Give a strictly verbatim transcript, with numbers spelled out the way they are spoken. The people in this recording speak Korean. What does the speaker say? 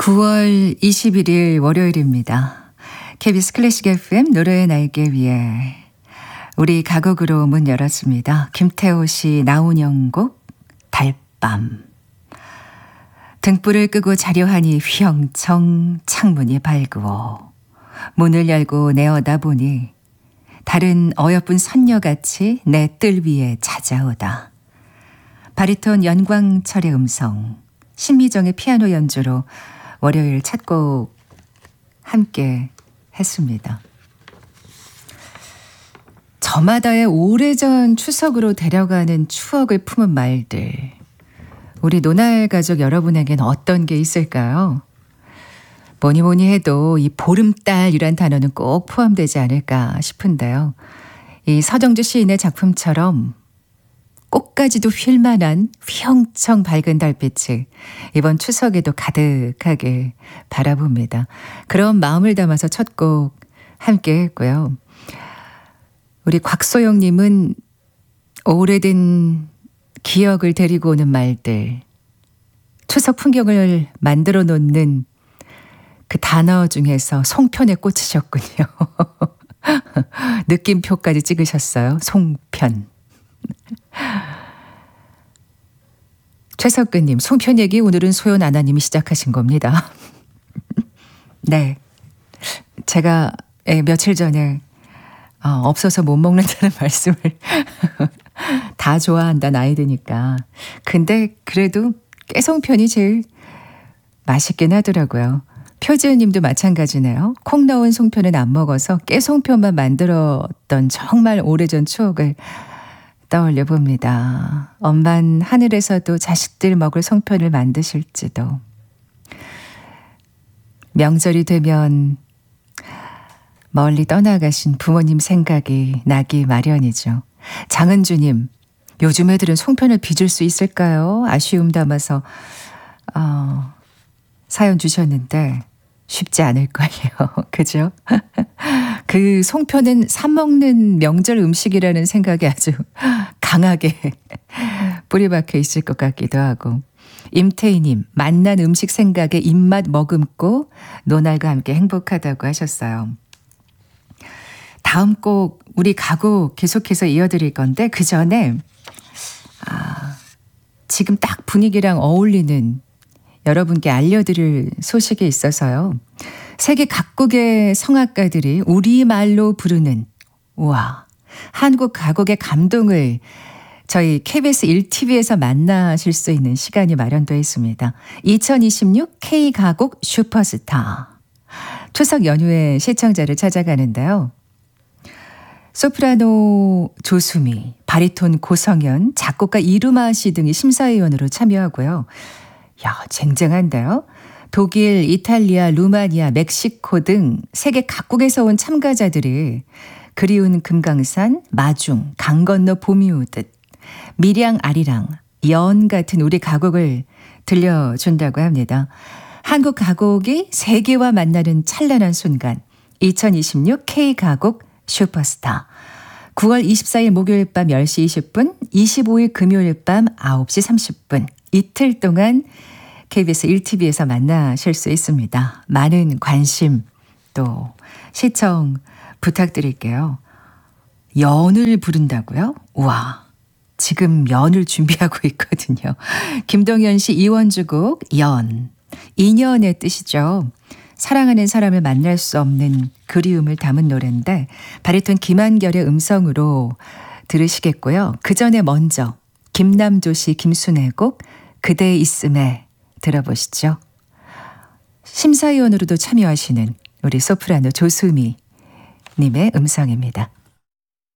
구월 이십일일 월요일입니다. 케이비에스 클래식 에프엠 노래의 날개 위에 우리 가곡으로 문 열었습니다. 김태호 씨 나훈영 곡 달밤. 등불을 끄고 자려 하니 휘영청 창문이 밝으오. 문을 열고 내어다보니 다른 어여쁜 선녀같이 내 뜰 위에 찾아오다. 바리톤 연광철의 음성, 신미정의 피아노 연주로 월요일 첫 곡 함께 했습니다. 저마다의 오래전 추석으로 데려가는 추억을 품은 말들. 우리 노날 가족 여러분에겐 어떤 게 있을까요? 뭐니 뭐니 해도 이 보름달이란 단어는 꼭 포함되지 않을까 싶은데요. 이 서정주 시인의 작품처럼 꽃까지도 휠만한 휘영청 밝은 달빛을 이번 추석에도 가득하게 바라봅니다. 그런 마음을 담아서 첫 곡 함께 했고요. 우리 곽소영님은 오래된 기억을 데리고 오는 말들, 추석 풍경을 만들어 놓는 그 단어 중에서 송편에 꽂히셨군요. 느낌표까지 찍으셨어요. 송편. 최석근님, 송편 얘기 오늘은 소연 아나님이 시작하신 겁니다. 네, 제가 며칠 전에 어, 없어서 못 먹는다는 말씀을 다 좋아한다는 아이들이니까. 근데 그래도 깨송편이 제일 맛있긴 하더라고요. 표지은님도 마찬가지네요. 콩 넣은 송편은 안 먹어서 깨송편만 만들었던 정말 오래전 추억을 떠올려 봅니다. 엄만 하늘에서도 자식들 먹을 송편을 만드실지도. 명절이 되면 멀리 떠나가신 부모님 생각이 나기 마련이죠. 장은주님, 요즘 애들은 송편을 빚을 수 있을까요? 아쉬움 담아서 어, 사연 주셨는데 쉽지 않을걸요. 그죠? 그 송편은 사 먹는 명절 음식이라는 생각이 아주 강하게 뿌리박혀 있을 것 같기도 하고. 임태희님, 맛난 음식 생각에 입맛 머금고 노날과 함께 행복하다고 하셨어요. 다음 곡 우리 가곡 계속해서 이어드릴 건데 그 전에 아, 지금 딱 분위기랑 어울리는 여러분께 알려드릴 소식이 있어서요. 세계 각국의 성악가들이 우리말로 부르는 우와 한국 가곡의 감동을 저희 케이비에스 일 티비에서 만나실 수 있는 시간이 마련되어 있습니다. 이천이십육 K가곡 슈퍼스타. 추석 연휴에 시청자를 찾아가는데요. 소프라노 조수미, 바리톤 고성현, 작곡가 이루마 씨 등이 심사위원으로 참여하고요. 야, 쟁쟁한데요. 독일, 이탈리아, 루마니아, 멕시코 등 세계 각국에서 온 참가자들이 그리운 금강산, 마중, 강 건너 봄이 오듯 미량 아리랑, 연 같은 우리 가곡을 들려준다고 합니다. 한국 가곡이 세계와 만나는 찬란한 순간 이천이십육 K가곡 슈퍼스타. 구월 이십사일 목요일 밤 열 시 이십 분, 이십오일 금요일 밤 아홉 시 삼십 분 이틀 동안 케이비에스 일 티비에서 만나실 수 있습니다. 많은 관심 또 시청 부탁드릴게요. 연을 부른다고요? 우와, 지금 연을 준비하고 있거든요. 김동현 씨 이원주 곡 연, 인연의 뜻이죠. 사랑하는 사람을 만날 수 없는 그리움을 담은 노래인데 바리톤 김한결의 음성으로 들으시겠고요. 그 전에 먼저 김남조 씨 김순애 곡 그대 있음에 들어보시죠. 심사위원으로도 참여하시는 우리 소프라노 조수미 님의 음성입니다.